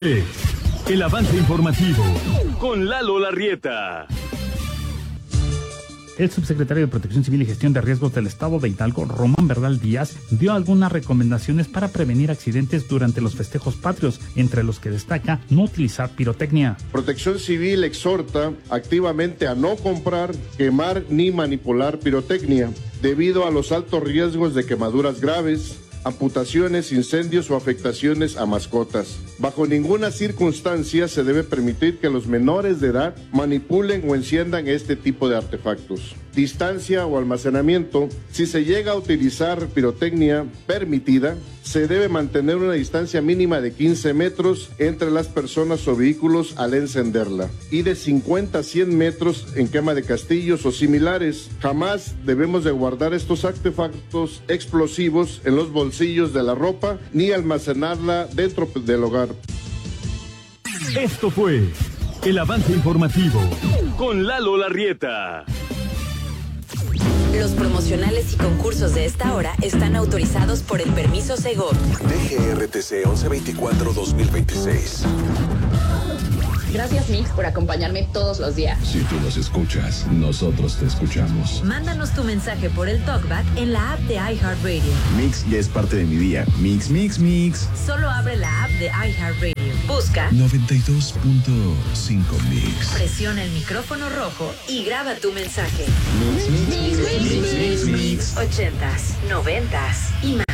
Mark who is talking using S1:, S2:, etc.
S1: El avance informativo con Lalo Larrieta.
S2: El subsecretario de Protección Civil y Gestión de Riesgos del Estado de Hidalgo, Román Bernal Díaz, dio algunas recomendaciones para prevenir accidentes durante los festejos patrios, entre los que destaca no utilizar pirotecnia.
S3: Protección Civil exhorta activamente a no comprar, quemar ni manipular pirotecnia, debido a los altos riesgos de quemaduras graves, amputaciones, incendios o afectaciones a mascotas. Bajo ninguna circunstancia se debe permitir que los menores de edad manipulen o enciendan este tipo de artefactos. Distancia o almacenamiento. Si se llega a utilizar pirotecnia permitida, se debe mantener una distancia mínima de 15 metros entre las personas o vehículos al encenderla y de 50 a 100 metros en quema de castillos o similares. Jamás debemos de guardar estos artefactos explosivos en los bolsillos de la ropa ni almacenarla dentro del hogar.
S1: Esto fue el avance informativo con Lalo Larrieta.
S4: Los promocionales y concursos de esta hora están autorizados por el permiso Segov.
S5: DGRTC 1124-2026.
S6: Gracias, Mix, por acompañarme todos los días.
S7: Si tú nos escuchas, nosotros te escuchamos.
S4: Mándanos tu mensaje por el TalkBack en la app de iHeartRadio.
S7: Mix ya es parte de mi día. Mix, mix, mix.
S4: Solo abre la app de iHeartRadio. Busca
S7: 92.5 Mix.
S4: Presiona el micrófono rojo y graba tu mensaje.
S7: Mix, mix, mix, mix, mix, mix.
S4: 80s, 90s y más.